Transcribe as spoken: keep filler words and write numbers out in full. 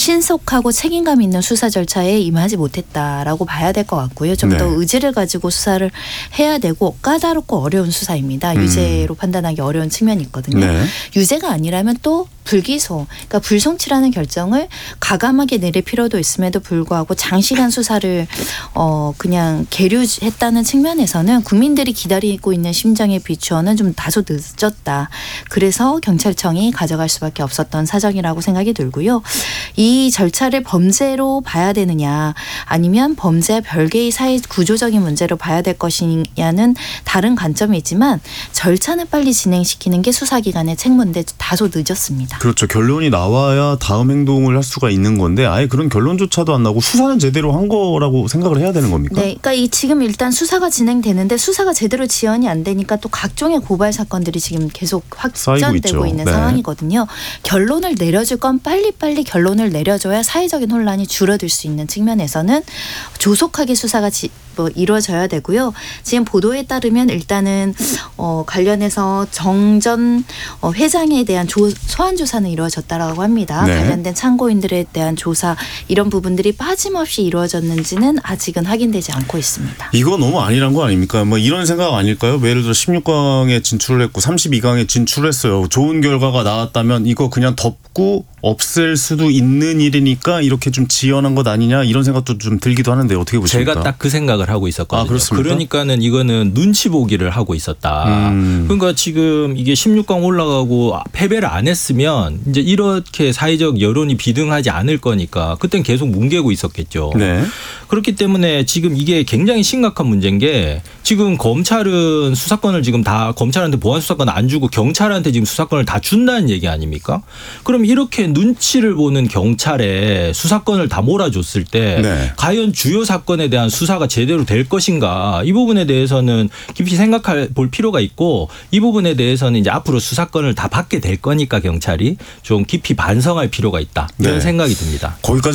신속하고 책임감 있는 수사 절차에 임하지 못했다라고 봐야 될 것 같고요. 좀 더 네. 의지를 가지고 수사를 해야 되고 까다롭고 어려운 수사입니다. 음. 유죄로 판단하기 어려운 측면이 있거든요. 네. 유죄가 아니라면 또 불기소, 그러니까 불송치라는 결정을 가감하게 내릴 필요도 있음에도 불구하고 장시간 수사를 어 그냥 계류했다는 측면에서는 국민들이 기다리고 있는 심정에 비추어는 좀 다소 늦었다. 그래서 경찰청이 가져갈 수밖에 없었던 사정이라고 생각이 들고요. 이 절차를 범죄로 봐야 되느냐 아니면 범죄와 별개의 사회 구조적인 문제로 봐야 될 것이냐는 다른 관점이 있지만 절차는 빨리 진행시키는 게 수사기관의 책무인데 다소 늦었습니다. 그렇죠. 결론이 나와야 다음 행동을 할 수가 있는 건데 아예 그런 결론조차도 안 나고 수사는 제대로 한 거라고 생각을 해야 되는 겁니까? 네, 그러니까 이 지금 일단 수사가 진행되는데 수사가 제대로 지연이 안 되니까 또 각종의 고발 사건들이 지금 계속 확전되고 있는 네. 상황이거든요. 결론을 내려줄 건 빨리빨리 결론을 내려줘야 사회적인 혼란이 줄어들 수 있는 측면에서는 조속하게 수사가 지, 뭐 이루어져야 되고요. 지금 보도에 따르면 일단은 어, 관련해서 정전 어, 회장에 대한 조, 소환 조사는 이루어졌다라고 합니다. 네. 관련된 참고인들에 대한 조사 이런 부분들이 빠짐없이 이루어졌는지는 아직은 확인되지 않고 있습니다. 이거 너무 아니란 거 아닙니까? 뭐 이런 생각 아닐까요? 예를 들어 십육 강에 진출을 했고 삼십이 강에 진출했어요. 좋은 결과가 나왔다면 이거 그냥 덮고 없앨 수도 있는 일이니까 이렇게 좀 지연한 것 아니냐 이런 생각도 좀 들기도 하는데 어떻게 보십니까? 제가 딱 그 생각을 하고 있었거든요. 아, 그렇습니까? 그러니까는 이거는 눈치 보기를 하고 있었다. 음. 그러니까 지금 이게 십육 강 올라가고 패배를 안 했으면 이제 이렇게 사회적 여론이 비등하지 않을 거니까 그땐 계속 뭉개고 있었겠죠. 네. 그렇기 때문에 지금 이게 굉장히 심각한 문제인 게 지금 검찰은 수사권을 지금 다 검찰한테 보안 수사권 안 주고 경찰한테 지금 수사권을 다 준다는 얘기 아닙니까? 그럼 이렇게 눈치를 보는 경찰에 수사권을 다 몰아줬을 때 네. 과연 주요 사건에 대한 수사가 제대로 될 것인가 이 부분에 대해서는 깊이 생각해 볼 필요가 있고 이 부분에 대해서는 이제 앞으로 수사권을 다 받게 될 거니까 경찰이 좀 깊이 반성할 필요가 있다 이런 네. 생각이 듭니다. 거기까지